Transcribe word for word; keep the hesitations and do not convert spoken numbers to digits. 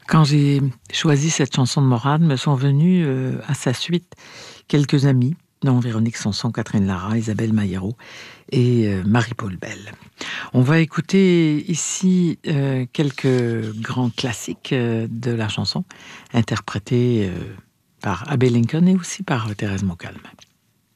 Quand j'ai choisi cette chanson de Morane, me sont venus euh, à sa suite quelques amis, dont Véronique Sanson, Catherine Lara, Isabelle Maillero et euh, Marie-Paul Bell. On va écouter ici euh, quelques grands classiques euh, de la chanson, interprétés euh, par Abbey Lincoln et aussi par euh, Thérèse Montcalm.